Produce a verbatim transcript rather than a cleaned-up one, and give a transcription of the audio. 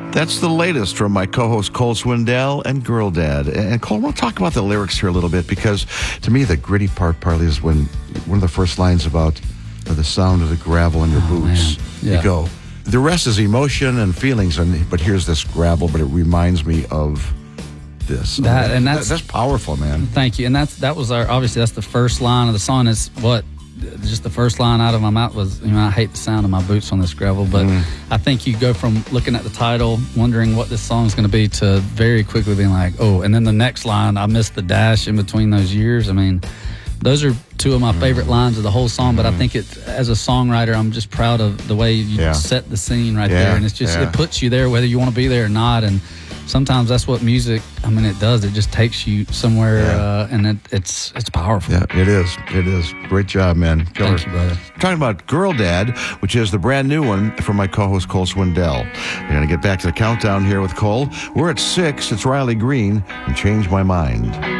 That's the latest from my co-host Cole Swindell and Girl Dad. And Cole, I want to talk about the lyrics here a little bit, because to me the gritty part partly is when one of the first lines about the sound of the gravel in your oh, boots. Yeah. You go, the rest is emotion and feelings, and but here's this gravel, but it reminds me of this. That, and that's, that, that's powerful, man. Thank you. And that's that was our obviously that's the first line of the song. Is what just the first line out of my mouth was, you know, I hate the sound of my boots on this gravel. But mm. I think you go from looking at the title, wondering what this song's going to be, to very quickly being like, oh, and then the next line, I missed the dash in between those years. I mean, those are two of my favorite lines of the whole song. But I think it, as a songwriter, I'm just proud of the way you yeah. set the scene right yeah. there, and it's just yeah. it puts you there whether you want to be there or not. And sometimes that's what music, I mean, it does. It just takes you somewhere, yeah. uh, and it, it's it's powerful. Yeah, it is. It is. Great job, man. Killer. Thank you, brother. We're talking about Girl Dad, which is the brand new one from my co-host Cole Swindell. We're going to get back to the countdown here with Cole. We're at six. It's Riley Green and Change My Mind.